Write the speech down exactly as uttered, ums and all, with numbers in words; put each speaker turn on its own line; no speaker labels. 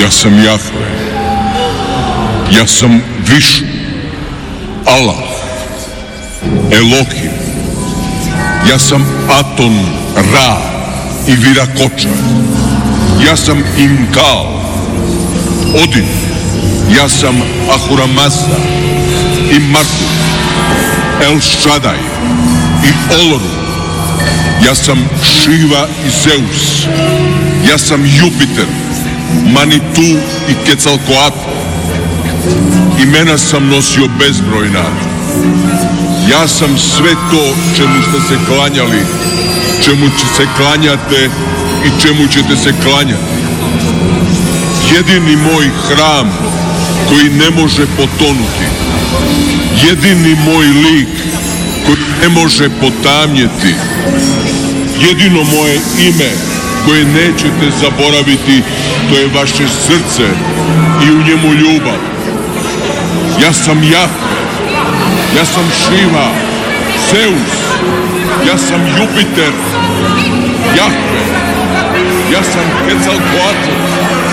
Ja sam Jahve. Ja sam Višnu, Allah, Elohim. Ja sam Aton, Ra i Virakoča. Ja sam Inkal, Odin. Ja sam Ahura Mazda i Marduk, El Shaddai i Olorun. Ja sam Šiva i Zeus. Ja sam Jupiter, Manitu i Quetzalcoatl. Imena sam nosio bezbrojna. Ja sam sve to čemu ste se klanjali, čemu će se klanjate i čemu ćete se klanjati. Jedini moj hram koji ne može potonuti. Jedini moj lik koji ne može potamnjeti. Jedino moje ime koje nećete zaboraviti, to je vaše srce i u njemu ljubav. Ja sam Jahve, ja sam Šiva, Zeus, ja sam Jupiter, Jahve, ja sam Quetzalcoatl,